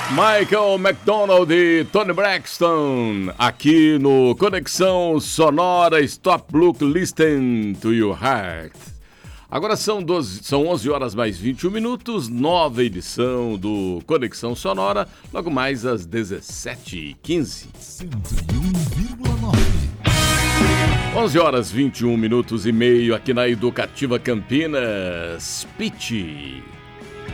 Michael McDonald e Tony Braxton, aqui no Conexão Sonora Stop Look Listen to Your Heart. Agora são 11 horas mais 21 minutos, nova edição do Conexão Sonora, logo mais às 17h15. 101,9. 11 horas 21 minutos e meio aqui na Educativa Campinas, Pitty.